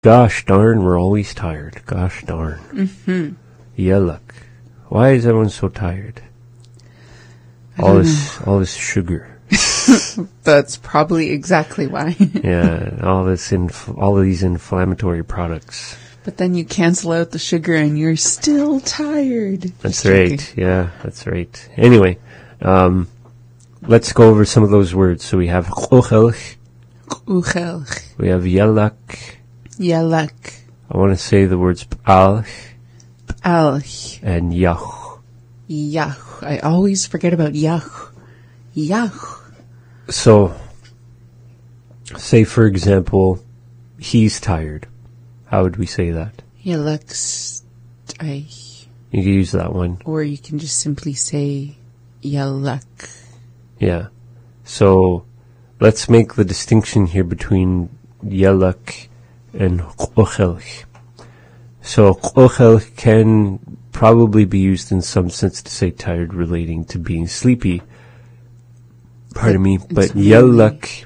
Gosh darn, we're always tired. Gosh darn. Mm-hmm. Yeah, look. Why is everyone so tired? All this sugar. That's probably exactly why. Yeah, all of these inflammatory products. But then you cancel out the sugar and you're still tired. That's right. Yeah, that's right. Anyway, let's go over some of those words. So we have uchelch. Uchelch. We have yelak. Yelak. I want to say the words p'alch. P'alch. And yach. Yach. I always forget about yach. Yach. So, say for example, he's tired. How would we say that? Yelak's. You can use that one. Or you can just simply say yelak. Yeah. So, let's make the distinction here between yelak and uchelch. So, uchelch can probably be used in some sense to say tired relating to being sleepy. Pardon me. But yelak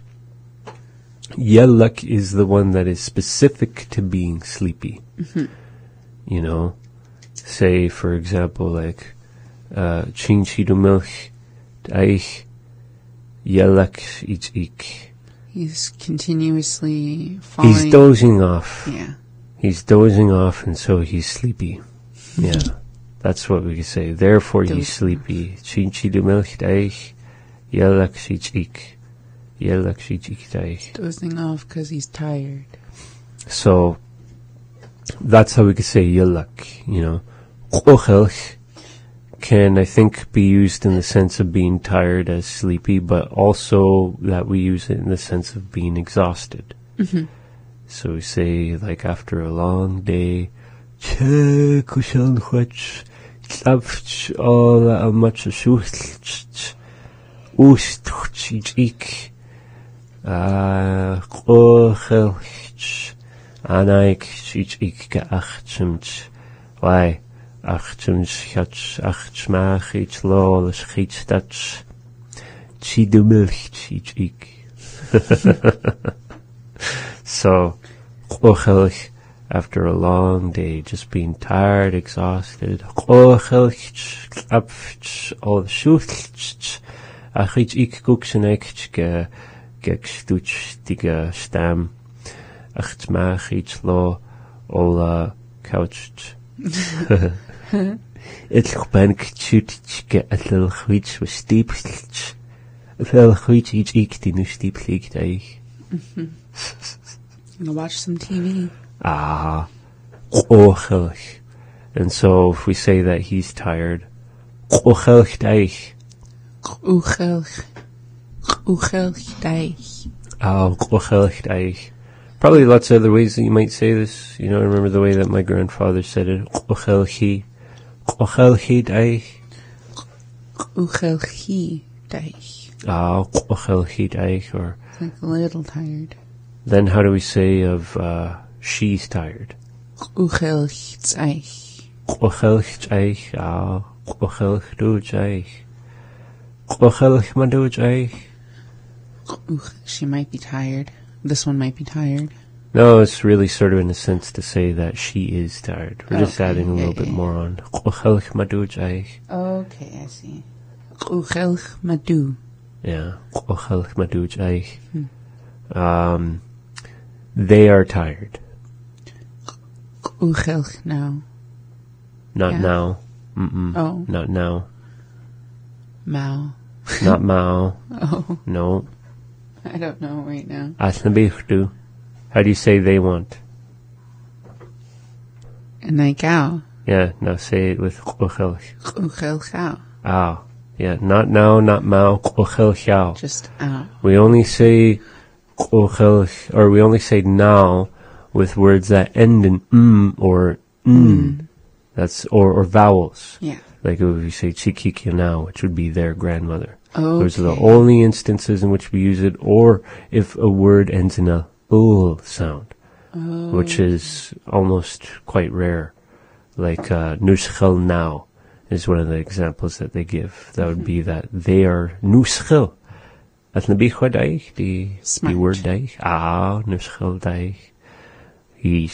is the one that is specific to being sleepy. Mm-hmm. You know, say for example like chin chidu milch eich yelak ich. He's continuously falling. He's dozing off. Yeah. He's dozing off, and so he's sleepy. Yeah, that's what we could say. Therefore, he's sleepy. Chin chidu milch eich yelak ich. Yelak ich. Dozing off because he's tired. So that's how we could say yelak. You know, uchelch can, I think, be used in the sense of being tired as sleepy, but also that we use it in the sense of being exhausted. Mm-hmm. So we say, like, after a long day, why? So, after a long day, just being tired, exhausted, all stam, couched. It's bank shoot get a little which was steep. A little which each the new steep league day. Watch some TV. Uchelch. And so if we say that he's tired, uchelch daich. Uchelch. Uchelch daich. Uchelch daich. Probably lots of other ways that you might say this. You know, I remember the way that my grandfather said it. Uchelchi. Uchelchi daich. Uchelchi daich. Uchelchi daich. Or like a little tired. Then how do we say of she's tired? Uchelch daich. Uchelch daich. Uchelch du daich. Uchelch ma du daich. She might be tired. This one might be tired. No, it's really sort of in a sense to say that she is tired. We're just adding a little bit more on. Uchelch madu jaich. Okay, I see. Uchelch madu. Yeah, uchelch madu jaich. They are tired. Uchelch now. Not now. Oh. Not now. Mao. Not Mao. Oh. No. I don't know right now. Asnabichdu. How do you say they want? Naikao. Yeah, now say it with uchelch. Uchelchao. Yeah, not now, not Mao, uchelchao. Just ow. We only say uchelch, or we only say now with words that end in or n. That's or vowels. Yeah. Like if we say chikikya now, which would be their grandmother. Okay. Those are the only instances in which we use it, or if a word ends in a ul sound, which is almost quite rare. Like nuschel now is one of the examples that they give. That would be that they are nuschel. At nabichwa daich, the word daich. Nuschel daich. He